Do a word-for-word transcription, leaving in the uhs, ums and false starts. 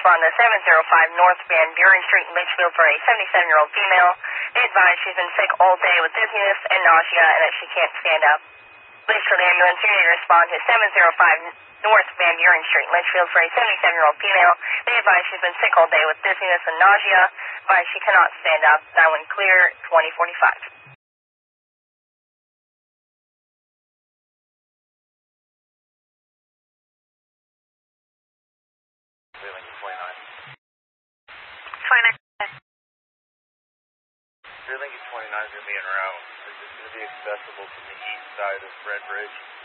respond to seven oh five North Van Buren Street in Litchfield for a seventy-seven-year-old female. They advise she's been sick all day with dizziness and nausea and that she can't stand up. Please for the ambulance, you need to respond to seven oh five North Van Buren Street in Litchfield for a seventy-seven-year-old female. They advise she's been sick all day with dizziness and nausea. Advise she cannot stand up. nine one clear, twenty forty-five. twenty-nine. Lincoln twenty-nine is going to be en route. This is going to be accessible from the east side of Fred Bridge.